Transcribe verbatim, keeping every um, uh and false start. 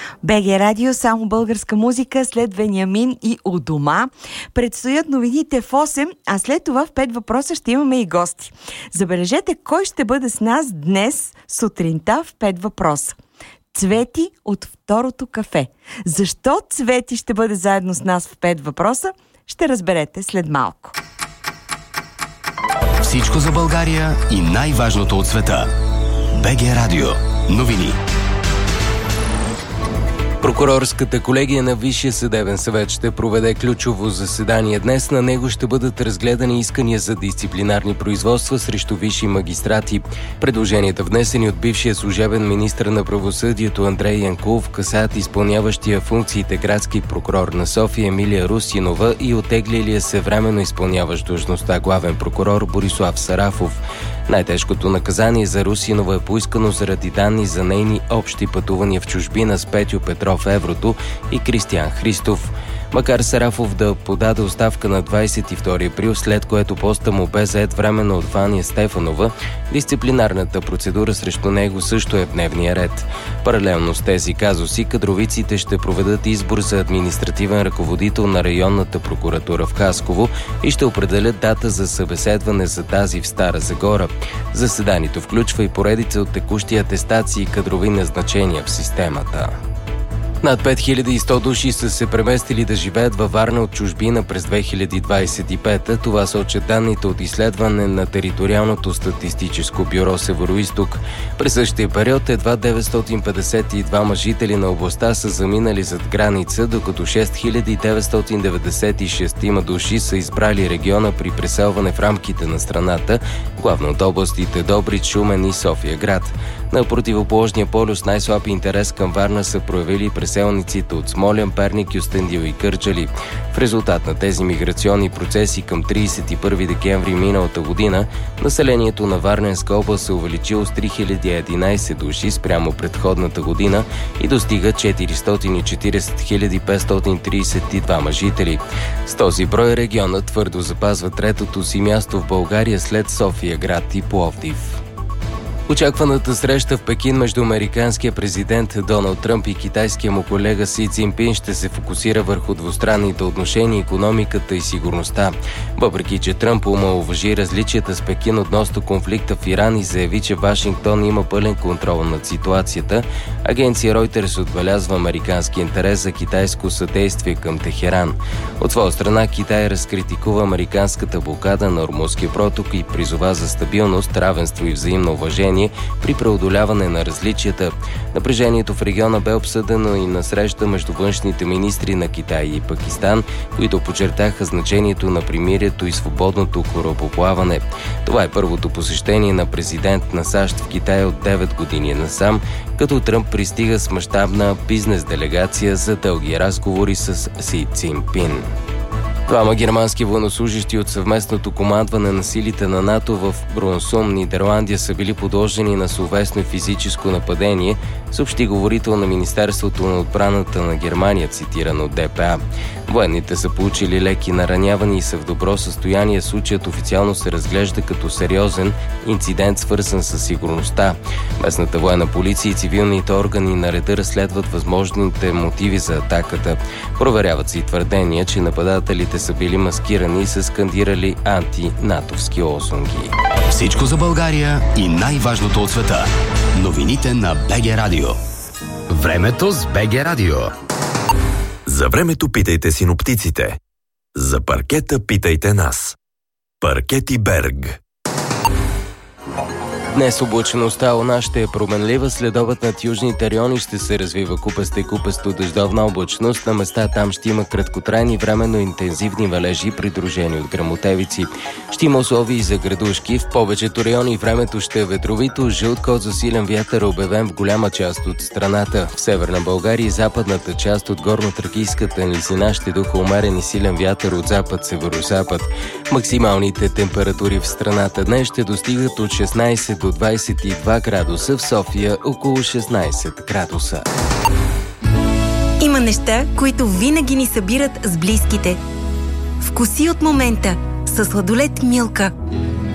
БГ Радио, само българска музика след Вениамин и У дома. Предстоят новините в осем, а след това в пет въпроса ще имаме и гости. Забележете кой ще бъде с нас днес сутринта в пет въпроса. Цвети от Второто кафе. Защо Цвети ще бъде заедно с нас в пет въпроса, ще разберете след малко. Всичко за България и най-важното от света. БГ Радио. Новини. Прокурорската колегия на Висшия съдебен съвет ще проведе ключово заседание. Днес на него ще бъдат разгледани искания за дисциплинарни производства срещу висши магистрати. Предложенията, внесени от бившия служебен министър на правосъдието Андрей Янкулов, касаят изпълняващия функциите градски прокурор на София Емилия Русинова и оттеглилия се временно изпълняващ длъжността главен прокурор Борислав Сарафов. Най-тежкото наказание за Русинова е поискано заради данни за нейни общи пътувания в чужбина с Петю Петров Еврото и Кристиян Христов. Макар Сарафов да подаде оставка на двадесет и втори април, след което поста му бе зает временно от Ваня Стефанова, дисциплинарната процедура срещу него също е в дневния ред. Паралелно с тези казуси, кадровиците ще проведат избор за административен ръководител на районната прокуратура в Хасково и ще определят дата за събеседване за тази в Стара Загора. Заседанието включва и поредица от текущи атестации и кадрови назначения в системата. Над пет хиляди и сто души са се преместили да живеят във Варна от чужбина през две хиляди двадесет и пета. Това сочат данните от изследване на Териториалното статистическо бюро Североизток. През същия период едва деветстотин петдесет и двама жители на областта са заминали зад граница, докато шест хиляди деветстотин деветдесет и шест души са избрали региона при преселване в рамките на страната, главно от областите Добрич, Шумен и София град. На противоположния полюс най-слаб интерес към Варна са проявили преселниците от Смолян, Перник, Кюстендил и Кърджали. В резултат на тези миграционни процеси към тридесет и първи декември миналата година населението на Варненска област се увеличило с три хиляди и единадесет души спрямо предходната година и достига четиристотин и четиридесет хиляди петстотин тридесет и двама жители. С този брой регионът твърдо запазва третото си място в България след София град и Пловдив. Очакваната среща в Пекин между американския президент Доналд Тръмп и китайския му колега Си Цзинпин ще се фокусира върху двустранните отношения, икономиката и сигурността. Въпреки че Тръмп омаловажи различията с Пекин относно конфликта в Иран и заяви, че Вашингтон има пълен контрол над ситуацията, агенция Reuters отбелязва американски интерес за китайско съдействие към Техеран. От своя страна Китай разкритикува американската блокада на Ормузския проток и призова за стабилност, равенство и взаимно уважение при преодоляване на различията. Напрежението в региона бе обсъдено и на среща между външните министри на Китай и Пакистан, които подчертаха значението на примирието и свободното корабоплаване. Това е първото посещение на президент на САЩ в Китай от девет години насам, като Тръмп пристига с мащабна бизнес делегация за дълги разговори с Си Цзинпин. Двама германски военнослужащи от съвместното командване на силите на НАТО в Бронсум, Нидерландия, са били подложени на словесно и физическо нападение, съобщи говорител на Министерството на отбраната на Германия, цитирано от Д П А. Военните са получили леки наранявания и са в добро състояние. Случаят официално се разглежда като сериозен инцидент, свързан с сигурността. Местната военна полиция и цивилните органи на реда разследват възможните мотиви за атаката. Проверяват се и твърдения, че нападателите са били маскирани и са скандирали анти-натовски лозунги. Всичко за България и най-важното от света. Новините на БГ Радио. Времето с БГ Радио. За времето питайте синоптиците. За паркета питайте нас. Паркети Берг. Днес облачността у нас ще е променлива, следобед над южните райони ще се развива купеста и купесто дъждовна облачност. На места там ще има краткотрайни временно интензивни валежи, придружени от гръмотевици. Ще има условия и за градушки. В повечето райони времето ще е ветровито. Жълт код за силен вятър е обявен в голяма част от страната. В Северна България и западната част от горно-тракийската низина ще духа умерен и силен вятър от запад-северозапад. Максималните температури в страната днес ще достигат от шестнадесет до двадесет и два градуса, в София около шестнадесет градуса. Има неща, които винаги ни събират с близките. Вкуси от момента със сладолед Милка.